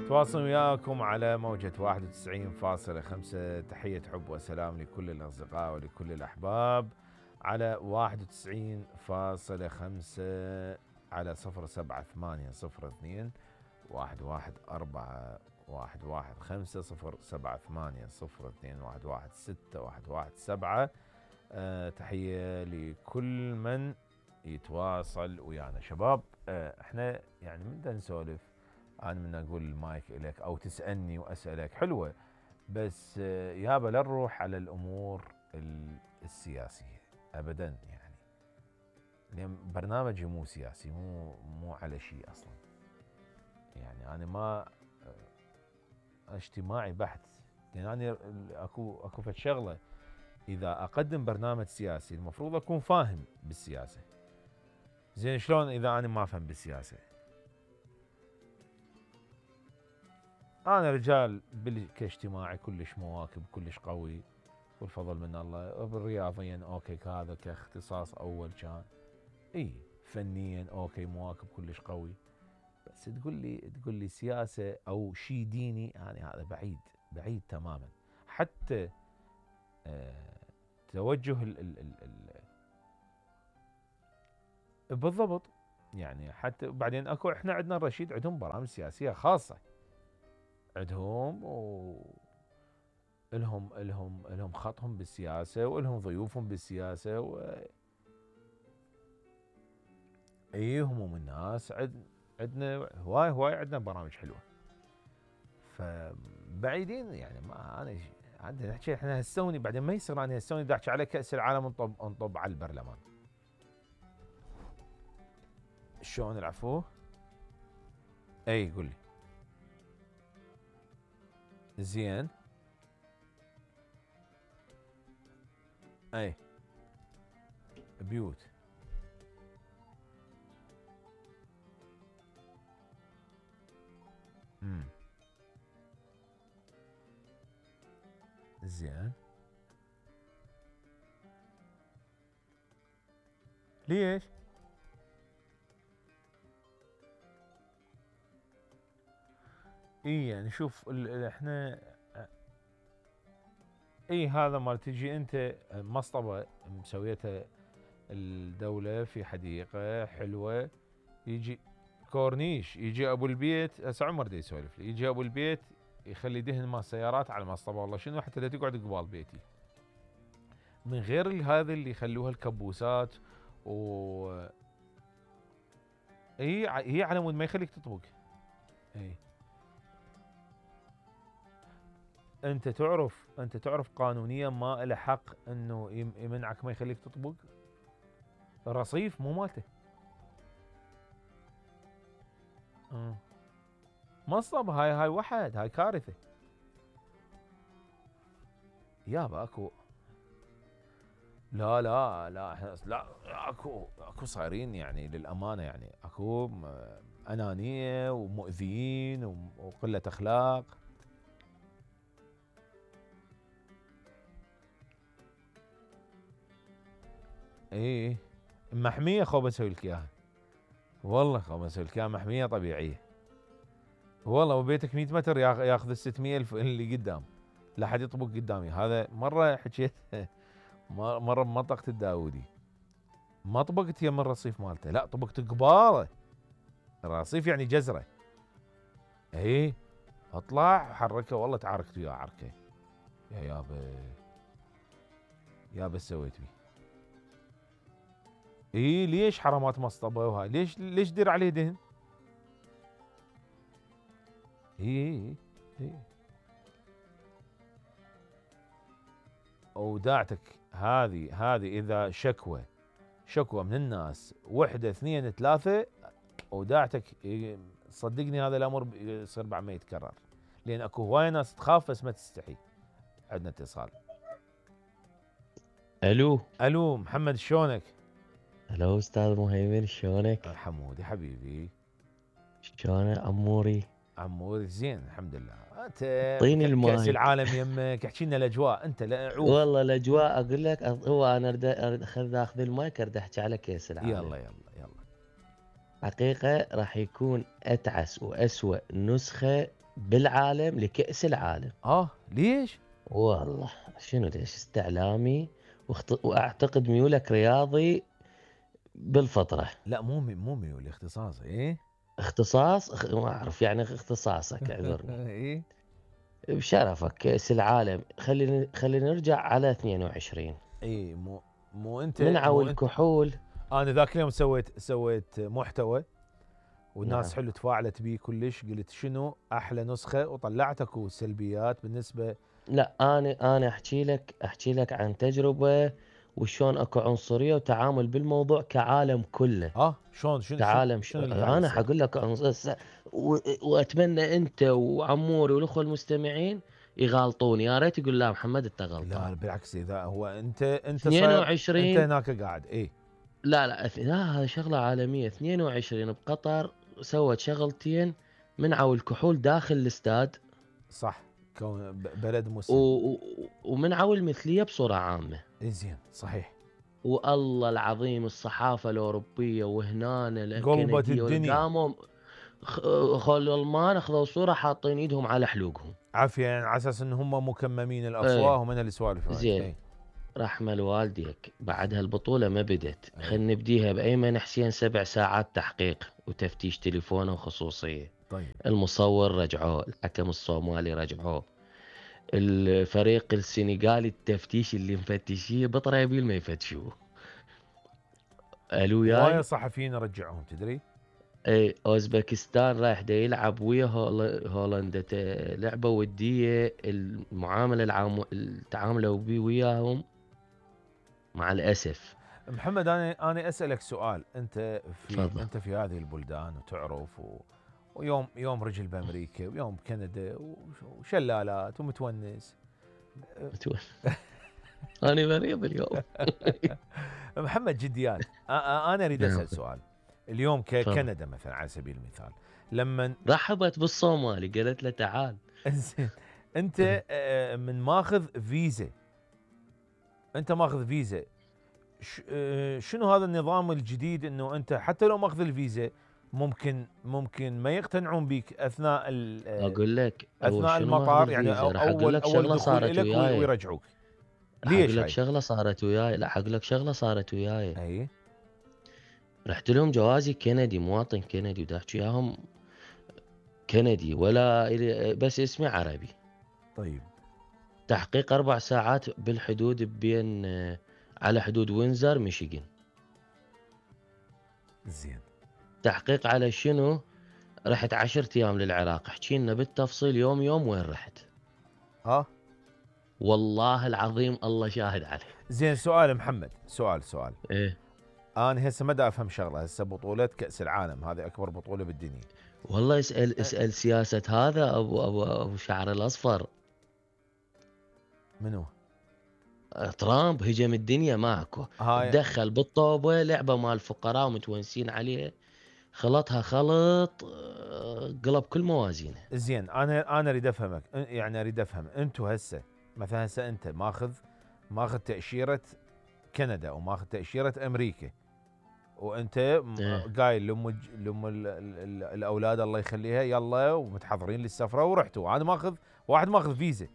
تواصل وياكم على موجة 91.5. تحية حب وسلام لكل الأصدقاء ولكل الأحباب على 91.5 على 07802 114 115 07802 116 117. تحية لكل من يتواصل ويانا شباب. احنا يعني من نسولف، انا من اقول المايك الك او تسالني واسالك حلوه، بس يابا لا نروح على الامور السياسيه ابدا، يعني لان برنامجي مو سياسي، مو على شيء اصلا. يعني انا ما اجتماعي بحت، لان انا اكو فد شغله، اذا اقدم برنامج سياسي المفروض اكون فاهم بالسياسه. زين شلون اذا انا ما افهم بالسياسه؟ انا رجال كاجتماعي كلش مواكب، كلش قوي والفضل من الله. رياضيا اوكي، هذا كاختصاص اول كان فنيا اوكي مواكب كلش قوي. بس تقول لي سياسه او شيء ديني، يعني هذا بعيد تماما. حتى توجه بالضبط. يعني حتى بعدين اكو، احنا عندنا الرشيد عندهم برامج سياسيه خاصه عندهم، لهم خطهم بالسياسه، ولهم ضيوفهم بالسياسه، هموم الناس. عندنا هواي عندنا برامج حلوه. فبعيدين يعني، ما انا عندنا نحكي احنا هسوني، بعدين ما يصير انا هسوني دا احكي على كاس العالم انطب على البرلمان. شلون العفو؟ اي قول لي. زين. اي بيوت. امم زين. ليش؟ يعني شوف احنا هذا مال تجي انت مصطبه مسويتها الدولة في حديقة حلوة، يجي كورنيش، يجي ابو البيت، هسه عمر دي يسولف لي، يجي ابو البيت يخلي دهن مال سيارات على المصطبة، والله شنو حتى لا تقعد قبال بيتي، من غير هذا اللي يخلوها الكبوسات. و هي على مود ما يخليك تطبق. اي انت تعرف قانونيا ما له حق انه يمنعك، ما يخليك تطبق. رصيف مو مالته. مصطبة هاي وحد، هاي كارثة. يابا اكو، لا احنا لا، اكو صايرين يعني للامانه، يعني اكو انانيه ومؤذيين وقله اخلاق. اي محميه، خو بسوي لك اياها. والله خو بسوي لك اياها محميه طبيعيه. والله وبيتك 100 متر ياخذ ال 600 الف اللي قدام، لا حد يطبق قدامي. هذا مره حكيت مره بمنطقه الداودي، ما طبقت يم الرصيف مالته، لا طبقت قباله. الرصيف يعني جزره. اي اطلع حركه، والله تعاركت وياه عركه. يابا سويت بي. ليش حرامات مصطبه وهاي؟ ليش دير عليه دهن؟ اي اي وداعتك هذه اذا شكوى من الناس، وحده اثنين ثلاثه، وداعتك صدقني هذا الامر يصير بعد ما يتكرر، لان اكو هواي ناس تخاف بس ما تستحي. عندنا اتصال. الو محمد شلونك؟ هلو استاذ مهيمن، شلونك؟ حمودي حبيبي. شلون اموري؟ عموري زين الحمد لله. انت اعطيني كأس المايك. العالم يمك، احكي لنا الاجواء انت، لا عوف. والله الاجواء اقول لك، هو انا اريد اخذ المايك، اريد احكي على كاس العالم. يلا. حقيقه راح يكون اتعس واسوأ نسخه بالعالم لكأس العالم. ليش؟ والله شنو ليش استعلامي واعتقد ميولك رياضي بالفطرة. لا مو ميولي، اختصاص. ايه اختصاص ما اعرف يعني اختصاصك اعذرني. ايه بشرفك كأس العالم خلينا نرجع على 22 ايه مو انت منعوا مو انت الكحول. انا ذاك اليوم سويت محتوى، والناس نعم. حلو تفاعلت بيه كلش. قلت شنو احلى نسخه، وطلعت اكو سلبيات بالنسبه. لا انا احكي لك عن تجربة وشون اكو عنصرية وتعامل بالموضوع كعالم كله. شلون شنو كعالم اللي قاعد انا يصير؟ حقول لك واتمنى انت وعموري والاخوه المستمعين يغالطوني، يا ريت يقول لا محمد انت غلطان. لا بالعكس، اذا هو انت صاير، انت 22 هناك قاعد. ايه لا هذه شغله عالميه. 22 بقطر سوت شغلتين، منعوا الكحول داخل الاستاد صح، كون بلد و... مسلم. و... ومنعوا المثليه بصوره عامه. زين صحيح. والله العظيم الصحافه الاوروبيه وهنا قلبت الكنديه الدنيا قاموا خلوا الالمان اخذوا صوره حاطين ايدهم على حلوقهم. عافيه، يعني على اساس ان هم مكممين الافواه ايه ومن السوالف هاي. زين. ايه رحمة والديك بعد هالبطولة ما بدت. ايه خلينا نبديها بأيمن حسين 7 ساعات تحقيق وتفتيش تليفونه وخصوصية. طيب. المصور رجعوه، الحكم الصومالي رجعوه، الفريق السنغالي التفتيش اللي مفتشيه بطريبيل ما يفتشوه. الو هوايه ياي. صحفيين رجعوهم تدري. اي اوزبكستان رايح دا يلعب ويا هولندا لعبة ودية. المعاملة التعاملوا بيه وياهم مع الأسف. محمد، انا اسالك سؤال. تفضل. انت في هذه البلدان وتعرف ويوم رجل بامريكا ويوم بكندا وشلالات ومتونس. أنا مريض اليوم. محمد جديات، انا اريد نعم. اسال سؤال. اليوم تفضل. ككندا مثلا على سبيل المثال، لما رحبت بالصومالي قالت له تعال. زين انت من ماخذ فيزا، انت ماخذ فيزا، شنو هذا النظام الجديد انه انت حتى لو ماخذ الفيزا ممكن ما يقتنعون بك اثناء اقول لك اول اثناء شنو ماخذ المطار، يعني الفيزا راح اقول اول لك شغله دخول صارت لك وياي. ويرجعوك. راح اقول ليش لك هاي؟ شغله صارت وياي. لا اقول لك شغله صارت وياي. اي رحت لهم جوازي كندي، مواطن كندي، ودا احكي وياهم كندي ولا بس اسمي عربي. طيب. تحقيق 4 ساعات بالحدود بين على حدود وينزر ميشيغان. زين. تحقيق على شنو؟ رحت 10 ايام للعراق. احكي لنا بالتفصيل يوم وين رحت. والله العظيم الله شاهد عليه. زين سؤال محمد، سؤال ايه انا هسه ما دا افهم شغله. هسه بطوله كاس العالم هذه اكبر بطوله بالدنيا. والله اسال سياسه هذا ابو شعر الاصفر. منو؟ ترامب هجم الدنيا ماكو. هاي تدخل بالطوبه لعبه مال الفقراء ومتونسين عليه. خلطها خلط قلب كل موازينه. زين انا اريد افهمك، يعني اريد افهم انتم هسه مثلا انت ماخذ تاشيره كندا وماخذ تاشيره امريكا، وانت إيه. قايل لام الاولاد الله يخليها يلا ومتحضرين للسفره ورحتوا. انا واحد ماخذ فيزا.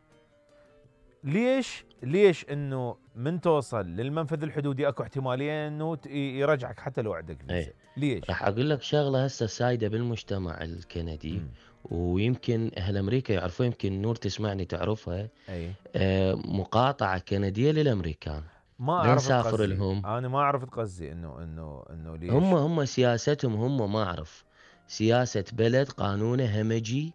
ليش انه من توصل للمنفذ الحدودي اكو احتماليه انه يرجعك حتى لو عندك فيزا؟ ايه. ليش؟ راح اقول لك شغله هسه سايده بالمجتمع الكندي. ويمكن اهل امريكا يعرفوا، يمكن نور تسمعني تعرفها. اي مقاطعه كنديه للامريكان. ما لين عرفت سافر قصدي، لهم. انا ما عرفت قصدي انه ليش. هم سياستهم، هم ما اعرف سياسة بلد قانونه همجي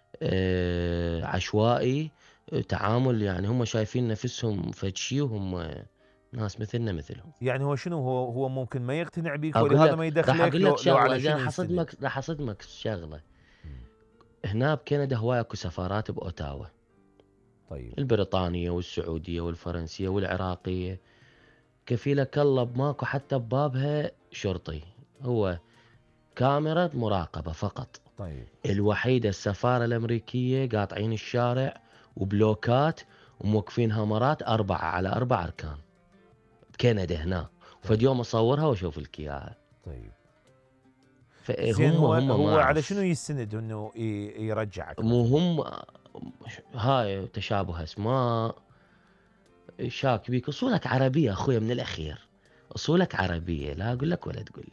عشوائي تعامل. يعني هم شايفين نفسهم فد شي وهم ناس مثلنا مثلهم. يعني هو شنو، هو ممكن ما يقتنع بيك اقول ولهذا لك ما راح يدخلك اقول لك لو شغله على زين. شنو يستند. راح اصدمك شغله. هنا بكندا هواي اكو سفارات باوتاوا. طيب. البريطانيه والسعوديه والفرنسيه والعراقيه. كفيلك الله ماكو حتى ببابها شرطي. هو كاميرا مراقبه فقط. طيب. الوحيدة السفارة الأمريكية قاطعين الشارع وبلوكات وموقفين هامرات 4 على 4 أركان بكندا هنا. طيب. فاليوم أصورها وأشوف لك إياها. طيب. زين فهم هو ما على شنو أعرف. يستند انه يرجعك مو مثلا؟ هم هاي تشابه أسماء، شاك بيك. أصولك عربية أخويا من الأخير، أصولك عربية، لا أقول لك ولا تقول لي.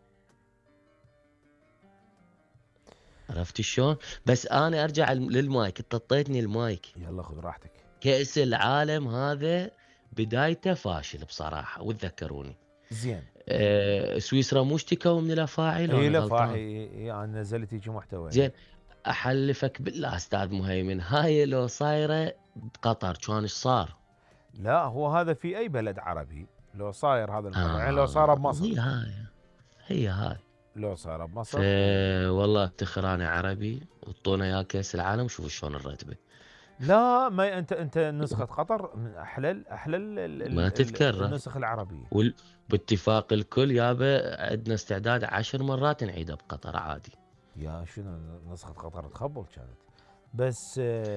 عرفت شلون؟ بس أنا أرجع للمايك، أنت طيتني المايك. يلا خذ راحتك. كأس العالم هذا بدايته فاشل بصراحة، وتذكروني. زين سويسرا مو اشتكوا من الأفاعي اي وأنا لا غلطان؟ فاحي انا نزلت يجي محتوى زين، أحلفك بالله أستاذ مهيمن، هاي لو صايرة بقطر كان ايش صار؟ لا هو هذا في اي بلد عربي لو صاير هذا الموضوع، يعني لو صار بمصر، هي هاي. لو صار بمصر والله افتخر انا عربي، وطونا يا كاس العالم وشوفوا شلون الرتبه. لا ما انت نسخة قطر من احلى ما تتكرر. النسخ العربية. باتفاق الكل يابا عندنا استعداد 10 مرات نعيدها بقطر عادي. يا شنو نسخة قطر تخبل كانت، بس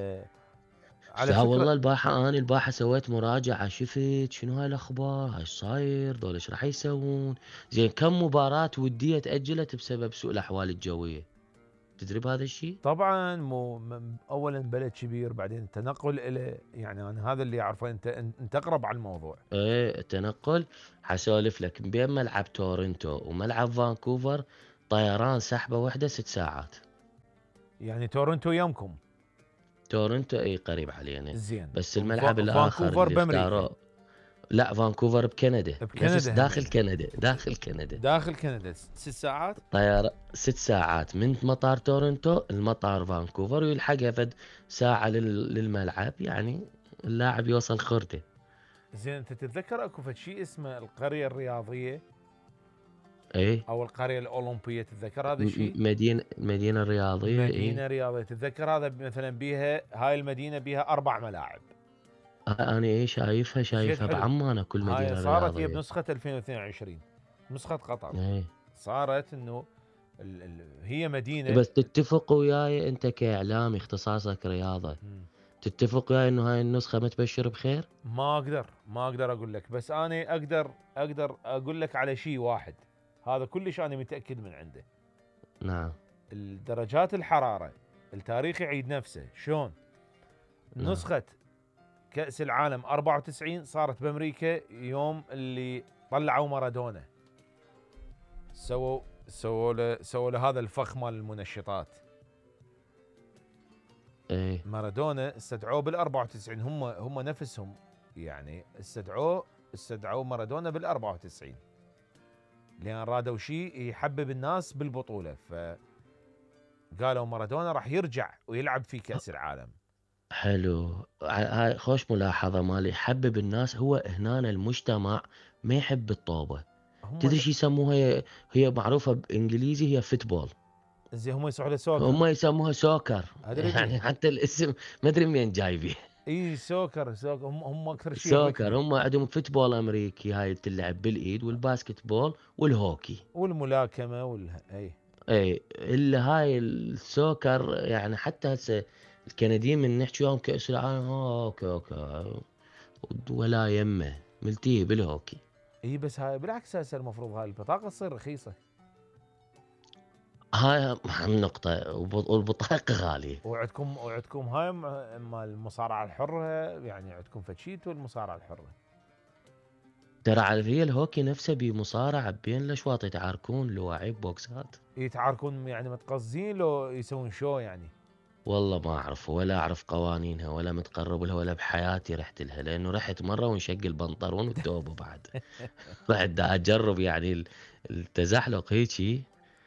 على لا فكرة والله البارحة سويت مراجعة، شفت شنو هاي الأخبار، هاي صاير دول ايش راح يسوون. زين كم مباراة ودية تأجلت بسبب سوء الأحوال الجوية، تدري بهذا الشيء؟ طبعا اولا بلد كبير، بعدين التنقل له، يعني انا هذا اللي اعرفه، انت اقرب على الموضوع. ايه تنقل. حسولف لك بين ملعب تورنتو وملعب فانكوفر طيران سحبة واحدة 6 ساعات. يعني تورنتو يمكم. تورنتو اي قريب علينا. زين بس الملعب الآخر فانكوفر اللي بامريكا. اختاروه، لا فانكوفر بكندا، نفس بكندا داخل همينه. كندا، داخل كندا. داخل كندا 6 ساعات. طيارة 6 ساعات من مطار تورنتو المطار فانكوفر، ويلحقها فد ساعة للملعب، يعني اللاعب يوصل خرده. زين انت تتذكر اكو فد شيء اسمه القرية الرياضية ايه او القرية الاولمبية، تتذكر هذا الشيء؟ مدينة رياضية ايه. مدينة رياضية، تتذكر هذا مثلا بيها هاي المدينة بيها 4 ملاعب. انا ايه شيء شايفها حلو. بعمان كل هاي مدينة صارت هي رياضية. بنسخة 2022، نسخة قطر. ايه صارت انه هي مدينة. بس تتفق وياي انت كاعلامي اختصاصك رياضة، مم. تتفق وياي انه هاي النسخة متبشر بخير؟ ما اقدر اقول لك، بس انا اقدر اقول لك على شيء واحد، هذا كلش انا متاكد من عنده. نعم. الدرجات الحراره، التاريخ يعيد نفسه. شلون؟ نعم. نسخه كاس العالم 94 صارت بامريكا يوم اللي طلعوا مارادونا، سووا له هذا الفخ مال المنشطات. ايه مارادونا استدعوه بال 94، هم نفسهم يعني استدعوه مارادونا بال 94 لان رادوا شيء يحبب الناس بالبطوله، فقالوا مارادونا راح يرجع ويلعب في كاس العالم. حلو. هاي خوش ملاحظة مالي، يحبب الناس. هو هنا المجتمع ما يحب الطوبة. هم تدري شو يسموها؟ هي معروفة بانجليزي، هي فوتبول. زي هم يسموه له سوكر. هم يسموها سوكر ادري يعني بيه. حتى الاسم ما ادري منين جايبه. اي سوكر هم اكثر شيء سوكر. الركبي هم عندهم فوتبول امريكي هاي تلعب بالايد، والباسكت بول والهوكي. والملاكمه اي. اي اللي هاي السوكر، يعني حتى هسه الكنديين من نحكي وياهم كأس العالم اوكي ولا يمه ملتيه بالهوكي. اي بس هاي بالعكس، هسه المفروض هاي البطاقه تصير رخيصه. هاي أهم نقطة، والبطاقة غالية. وعندكم هاي مال المصارعه الحره، يعني عندكم فشيتو المصارعه الحره. ترى على هي الهوكي نفسه بمصارعة بين الأشواط يتعاركون لواعيب بوكسات. يتعاركون يعني متقصدين لو يسوون شو يعني؟ والله ما أعرف، ولا أعرف قوانينها، ولا متقرب لها، ولا بحياتي رحت لها، لأنه رحت مرة وانشق البنطلون والتوبة بعد. رحت دا أجرب يعني التزحلق هيجي،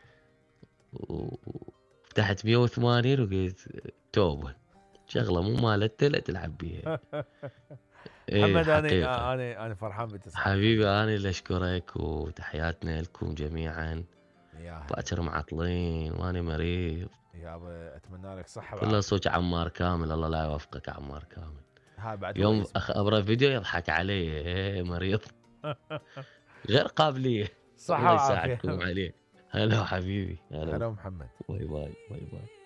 وفتحت 180 وقلت توبة، شغلة مو مالت لا تلعب بيها. ايه محمد حقيقة. انا فرحان باتصالك حبيبي حبيبي. أنا اللي أشكرك، وتحياتنا لكم جميعا. يا هلا. باكر معطلين وأنا مريض. يابا اتمنى لك صحه كله وعافيه. صوت عمار كامل، الله لا يوفقك عمار كامل. هاي بعد هو يوم يسمع. أبرا فيديو يضحك علي، إيه مريض غير قابلية. صحه الله وعافيه. يساعدكم عليه. هلا حبيبي، هلا. هلا محمد. باي باي باي باي.